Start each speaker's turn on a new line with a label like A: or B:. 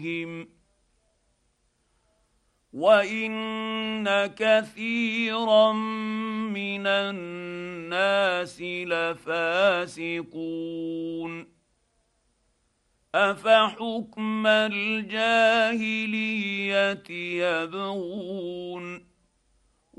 A: وان كثيرا من الناس لفاسقون افحكم الجاهليه يبغون